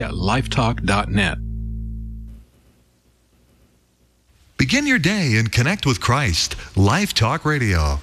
at lifetalk.net. Begin your day and connect with Christ. Life Talk Radio.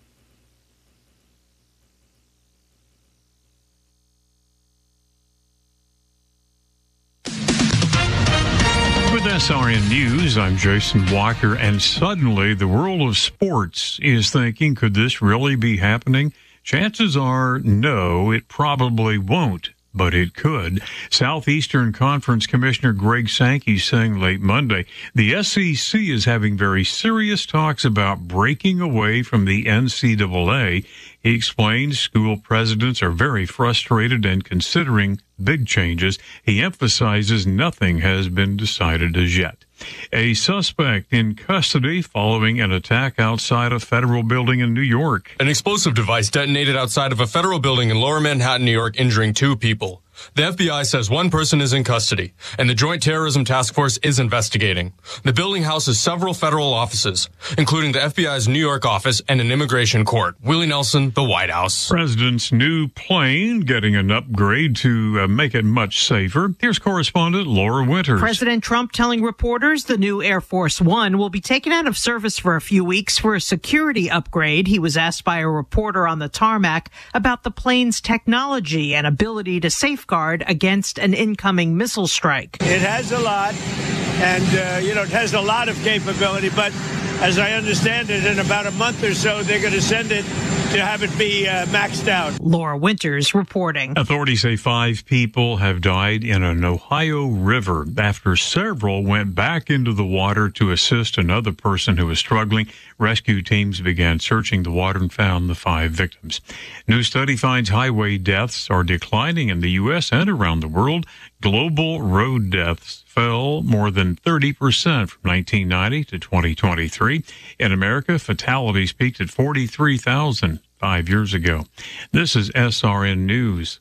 With SRN News, I'm Jason Walker, and suddenly the world of sports is thinking, could this really be happening? Chances are no, it probably won't, but it could. Southeastern Conference Commissioner Greg Sankey saying late Monday, the SEC is having very serious talks about breaking away from the NCAA. He explained school presidents are very frustrated and considering big changes. He emphasizes nothing has been decided as yet. A suspect in custody following an attack outside a federal building in New York. An explosive device detonated outside of a federal building in Lower Manhattan, New York, injuring 2 people. The FBI says 1 person is in custody, and the Joint Terrorism Task Force is investigating. The building houses several federal offices, including the FBI's New York office and an immigration court. Willie Nelson, the White House. President's new plane getting an upgrade to make it much safer. Here's correspondent Laura Winters. President Trump telling reporters the new Air Force One will be taken out of service for a few weeks for a security upgrade. He was asked by a reporter on the tarmac about the plane's technology and ability to safeguard against an incoming missile strike. It has a lot, and, it has a lot of capability, but as I understand it, in about a month or so, they're going to send it to have it be maxed out. Laura Winters reporting. Authorities say 5 people have died in an Ohio river after several went back into the water to assist another person who was struggling. Rescue teams began searching the water and found the 5 victims. New study finds highway deaths are declining in the U.S. and around the world. Global road deaths fell more than 30% from 1990 to 2023. In America, fatalities peaked at 43,000 5 years ago. This is SRN News.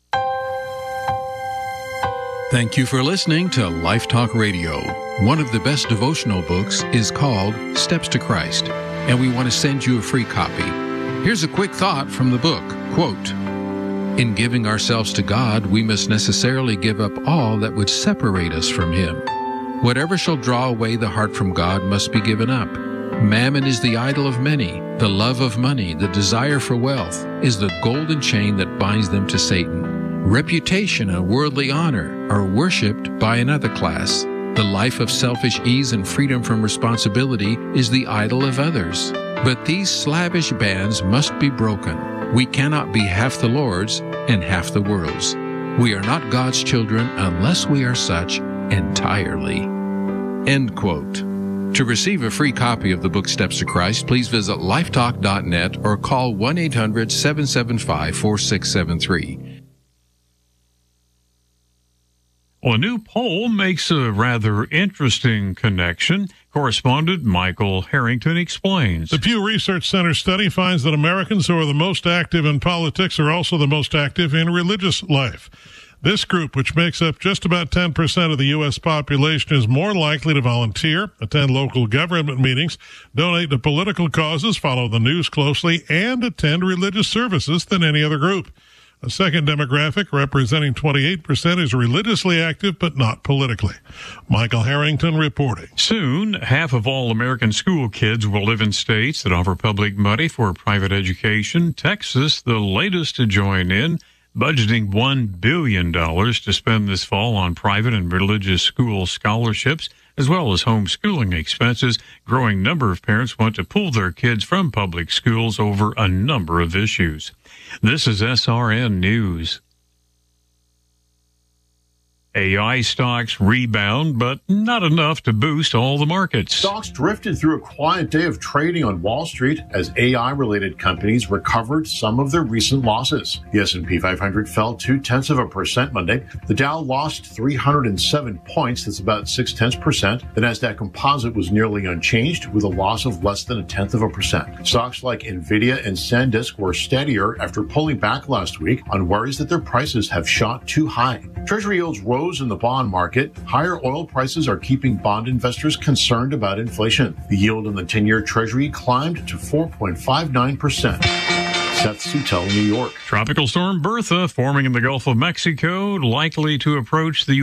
Thank you for listening to Life Talk Radio. One of the best devotional books is called Steps to Christ, and we want to send you a free copy. Here's a quick thought from the book. Quote, "In giving ourselves to God, we must necessarily give up all that would separate us from Him. Whatever shall draw away the heart from God must be given up. Mammon is the idol of many. The love of money, the desire for wealth, is the golden chain that binds them to Satan. Reputation and worldly honor are worshipped by another class. The life of selfish ease and freedom from responsibility is the idol of others. But these slavish bands must be broken. We cannot be half the Lord's and half the world's. We are not God's children unless we are such entirely." End quote. To receive a free copy of the book Steps to Christ, please visit lifetalk.net or call 1-800-775-4673. Well, a new poll makes a rather interesting connection. Correspondent Michael Harrington explains. The Pew Research Center study finds that Americans who are the most active in politics are also the most active in religious life. This group, which makes up just about 10% of the U.S. population, is more likely to volunteer, attend local government meetings, donate to political causes, follow the news closely, and attend religious services than any other group. A second demographic, representing 28%, is religiously active but not politically. Michael Harrington reporting. Soon, half of all American school kids will live in states that offer public money for private education. Texas, the latest to join in, budgeting $1 billion to spend this fall on private and religious school scholarships, as well as homeschooling expenses. Growing number of parents want to pull their kids from public schools over a number of issues. This is SRN News. AI stocks rebound, but not enough to boost all the markets. Stocks drifted through a quiet day of trading on Wall Street as AI-related companies recovered some of their recent losses. The S&P 500 fell 0.2% Monday. The Dow lost 307 points. That's about 0.6%. The Nasdaq Composite was nearly unchanged with a loss of less than 0.1%. Stocks like Nvidia and SanDisk were steadier after pulling back last week on worries that their prices have shot too high. Treasury yields rose in the bond market. Higher oil prices are keeping bond investors concerned about inflation. The yield on the 10-year Treasury climbed to 4.59%. Seth Sutel, New York. Tropical storm Bertha forming in the Gulf of Mexico, likely to approach the